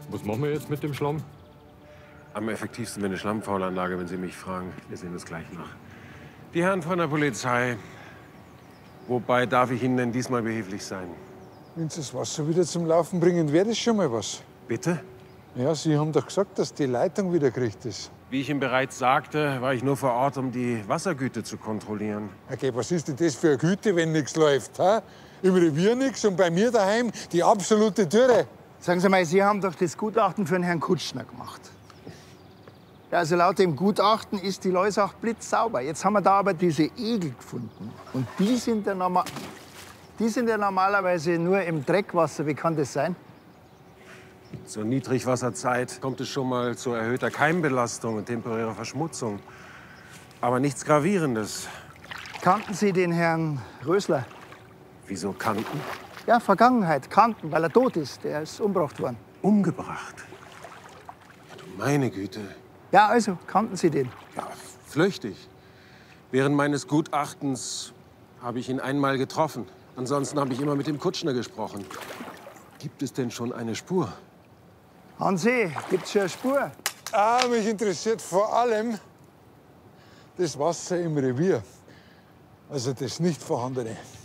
Was machen wir jetzt mit dem Schlamm? Am effektivsten wäre eine Schlammfaulanlage, wenn Sie mich fragen. Wir sehen das gleich nach. Die Herren von der Polizei. Wobei darf ich Ihnen denn diesmal behilflich sein? Wenn Sie das Wasser wieder zum Laufen bringen, wäre das schon mal was. Bitte? Ja, Sie haben doch gesagt, dass die Leitung wieder gekriegt ist. Wie ich Ihnen bereits sagte, war ich nur vor Ort, um die Wassergüte zu kontrollieren. Okay, was ist denn das für eine Güte, wenn nichts läuft? Ha? Im Revier nichts und bei mir daheim die absolute Dürre. Sagen Sie mal, Sie haben doch das Gutachten für den Herrn Kutschner gemacht. Ja, also laut dem Gutachten ist die Loisach blitzsauber. Jetzt haben wir da aber diese Igel gefunden. Und die sind ja normalerweise nur im Dreckwasser. Wie kann das sein? Zur Niedrigwasserzeit kommt es schon mal zu erhöhter Keimbelastung und temporärer Verschmutzung. Aber nichts Gravierendes. Kannten Sie den Herrn Rösler? Wieso kannten? Ja, Vergangenheit. Kannten, weil er tot ist. Der ist umgebracht worden. Umgebracht? Du meine Güte. Ja, also, kannten Sie den? Ja, flüchtig. Während meines Gutachtens habe ich ihn einmal getroffen. Ansonsten habe ich immer mit dem Kutschner gesprochen. Gibt es denn schon eine Spur? Hansi, gibt's schon eine Spur? Ah, mich interessiert vor allem das Wasser im Revier. Also das nicht vorhandene.